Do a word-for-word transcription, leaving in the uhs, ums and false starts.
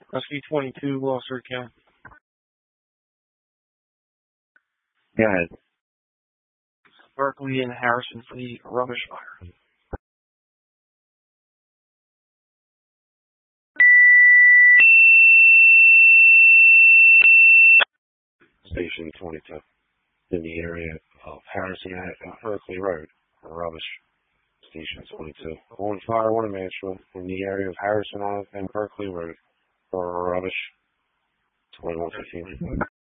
Rescue twenty-two, Gloucester County. Go ahead. Berkeley and Harrison for the rubbish fire. Station twenty-two. In the area of Harrison and Berkeley Road. Rubbish. Station twenty-two. One fire, one management in the area of Harrison and Berkeley Road. For rubbish. twenty-one fifteen.